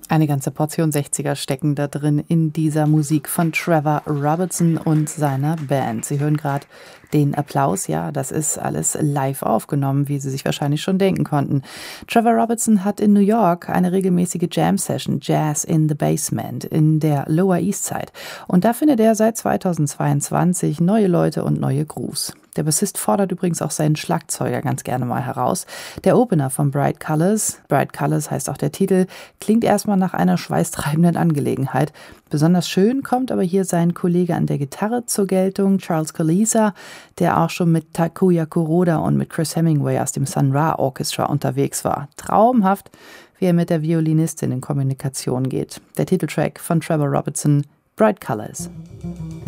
Eine ganze Portion 60er stecken da drin in dieser Musik von Trevor Robertson und seiner Band. Sie hören gerade den Applaus. Ja, das ist alles live aufgenommen, wie Sie sich wahrscheinlich schon denken konnten. Trevor Robertson hat in New York eine regelmäßige Jam-Session, Jazz in the Basement, in der Lower East Side. Und da findet er seit 2022 neue Leute und neue Grooves. Der Bassist fordert übrigens auch seinen Schlagzeuger ganz gerne mal heraus. Der Opener von Bright Colors heißt auch der Titel, klingt erstmal nach einer schweißtreibenden Angelegenheit. Besonders schön kommt aber hier sein Kollege an der Gitarre zur Geltung, Charles Colisa, der auch schon mit Takuya Kuroda und mit Chris Hemingway aus dem Sun Ra Orchestra unterwegs war. Traumhaft, wie er mit der Violinistin in Kommunikation geht. Der Titeltrack von Trevor Robertson, Bright Colors.